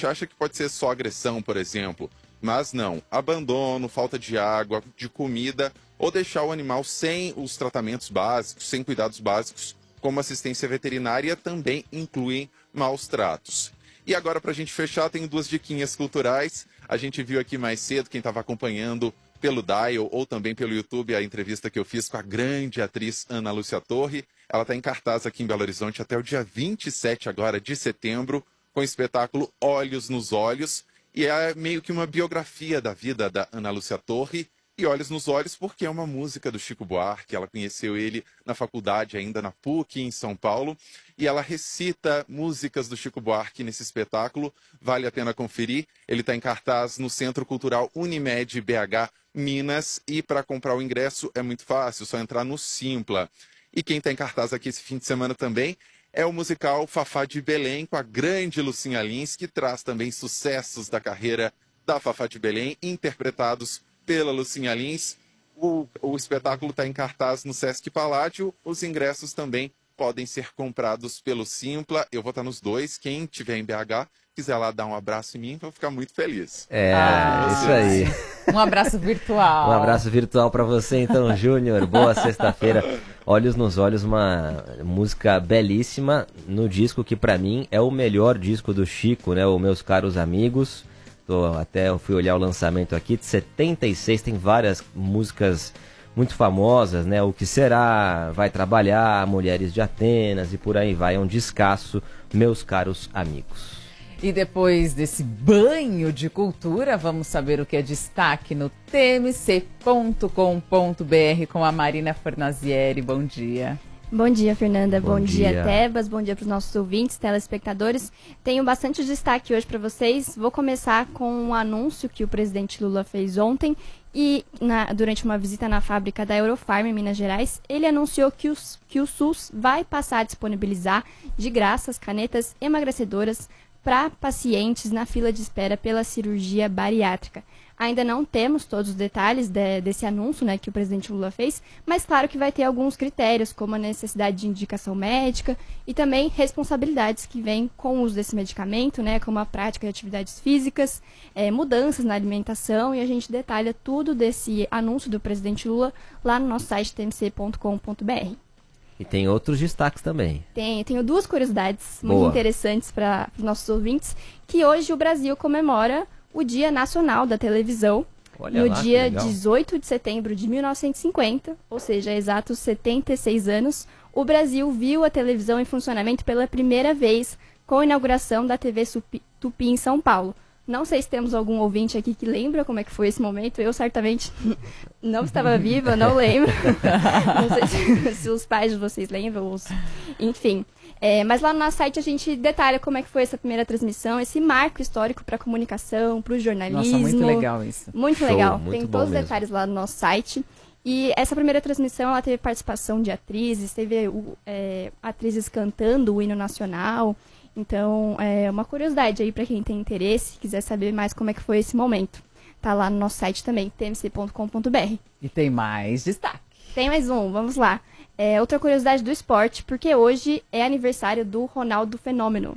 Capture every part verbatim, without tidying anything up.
gente acha que pode ser só agressão, por exemplo. Mas não, abandono, falta de água, de comida, ou deixar o animal sem os tratamentos básicos, sem cuidados básicos, como assistência veterinária, também incluem maus tratos. E agora, para a gente fechar, tenho duas diquinhas culturais. A gente viu aqui mais cedo, quem estava acompanhando pelo Dial ou também pelo YouTube, a entrevista que eu fiz com a grande atriz Ana Lúcia Torre. Ela está em cartaz aqui em Belo Horizonte até o dia vinte e sete agora de setembro, com o espetáculo Olhos nos Olhos. E é meio que uma biografia da vida da Ana Lúcia Torre. E Olhos nos Olhos porque é uma música do Chico Buarque. Ela conheceu ele na faculdade, ainda na P U C, em São Paulo. E ela recita músicas do Chico Buarque nesse espetáculo. Vale a pena conferir. Ele está em cartaz no Centro Cultural Unimed B H Minas. E para comprar o ingresso é muito fácil, só entrar no Simpla. E quem está em cartaz aqui esse fim de semana também é o musical Fafá de Belém, com a grande Lucinha Lins, que traz também sucessos da carreira da Fafá de Belém, interpretados pela Lucinha Lins. O, o espetáculo está em cartaz no Sesc Paládio. Os ingressos também podem ser comprados pelo Simpla. Eu vou estar nos dois. Quem estiver em B H, quiser lá dar um abraço em mim, vou ficar muito feliz. É, ah, isso aí. Um abraço virtual. Um abraço virtual para você, então, Júnior. Boa sexta-feira. Olhos nos Olhos, uma música belíssima no disco que, para mim, é o melhor disco do Chico, né? Os Meus Caros Amigos. Tô, até eu fui olhar o lançamento aqui, de setenta e seis, tem várias músicas muito famosas, né? O Que Será, Vai Trabalhar, Mulheres de Atenas e por aí vai. É um descasso, Meus Caros Amigos. E depois desse banho de cultura, vamos saber o que é destaque no T M C ponto com ponto B R com a Marina Fornazieri. Bom dia. Bom dia, Fernanda. Bom, Bom dia, dia, Tebas. Bom dia para os nossos ouvintes, telespectadores. Tenho bastante destaque hoje para vocês. Vou começar com um anúncio que o presidente Lula fez ontem e na, durante uma visita na fábrica da Eurofarm em Minas Gerais, ele anunciou que, os, que o SUS vai passar a disponibilizar de graça as canetas emagrecedoras para pacientes na fila de espera pela cirurgia bariátrica. Ainda não temos todos os detalhes de, desse anúncio, né, que o presidente Lula fez, mas claro que vai ter alguns critérios, como a necessidade de indicação médica e também responsabilidades que vêm com o uso desse medicamento, né, como a prática de atividades físicas, é, mudanças na alimentação, e a gente detalha tudo desse anúncio do presidente Lula lá no nosso site T M C ponto com ponto B R. E tem outros destaques também. Tem, tenho duas curiosidades Boa. muito interessantes para os nossos ouvintes, que hoje o Brasil comemora o Dia Nacional da Televisão. Olha no lá, dia que legal. dezoito de setembro de mil novecentos e cinquenta, ou seja, há exatos setenta e seis anos, o Brasil viu a televisão em funcionamento pela primeira vez com a inauguração da T V Tupi em São Paulo. Não sei se temos algum ouvinte aqui que lembra como é que foi esse momento. Eu certamente não estava viva, não lembro. Não sei se, se os pais de vocês lembram. Os... Enfim. É, mas lá no nosso site a gente detalha como é que foi essa primeira transmissão, esse marco histórico para a comunicação, para o jornalismo. Nossa, muito legal isso. Muito Show, legal. muito Tem bom todos os mesmo. detalhes lá no nosso site. E essa primeira transmissão, ela teve participação de atrizes, teve é, atrizes cantando o hino nacional. Então, é uma curiosidade aí para quem tem interesse, quiser saber mais como é que foi esse momento. Tá lá no nosso site também, T M C ponto com ponto B R. E tem mais destaque. Tem mais um, vamos lá. É, outra curiosidade do esporte, porque hoje é aniversário do Ronaldo Fenômeno.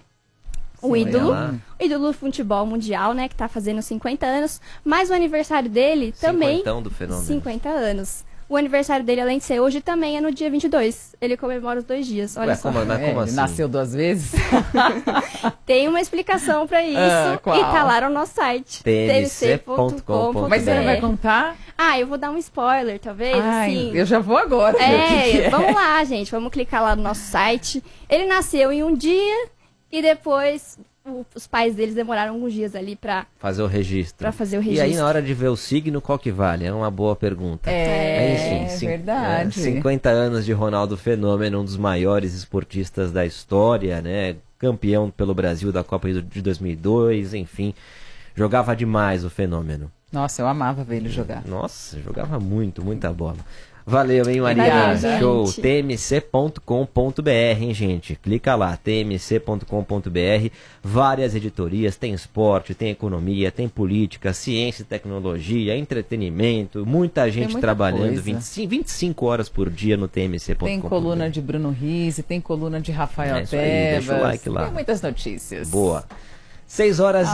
O Sim, ídolo, olha lá. o ídolo do futebol mundial, né, que tá fazendo cinquenta anos. Mas o aniversário dele também... Cinquentão do fenômeno. cinquenta anos. O aniversário dele, além de ser hoje, também é no dia vinte e dois. Ele comemora os dois dias, olha Ué, só. como, mas É, como ele assim? nasceu duas vezes. Tem uma explicação pra isso Ah, qual? e tá lá no nosso site. T M C ponto com ponto B R. Mas você não vai contar? Ah, eu vou dar um spoiler, talvez, Ai, assim. eu já vou agora. ver o que que É, é. vamos lá, gente. Vamos clicar lá no nosso site. Ele nasceu em um dia e depois o- os pais deles demoraram alguns dias ali pra, Fazer o registro. pra fazer o E registro. aí, na hora de ver o signo, qual que vale? É uma boa pergunta. É, Enfim, cin- verdade. é, cinquenta anos de Ronaldo Fenômeno, um dos maiores esportistas da história, né? Campeão pelo Brasil da Copa de dois mil e dois, enfim. Jogava demais o Fenômeno. Nossa, eu amava ver ele jogar. Nossa, jogava muito, muita bola. Valeu, hein, Maria? Obrigada. Show. Gente. T M C ponto com ponto B R, hein, gente? Clica lá, T M C ponto com ponto B R. Várias editorias, tem esporte, tem economia, tem política, ciência e tecnologia, entretenimento, muita gente muita trabalhando coisa. vinte e cinco, vinte e cinco horas por dia no T M C ponto com ponto B R. Tem coluna de Bruno Rizzi, tem coluna de Rafael É isso aí, Tebas. deixa o like lá. Tem muitas notícias. Boa. seis horas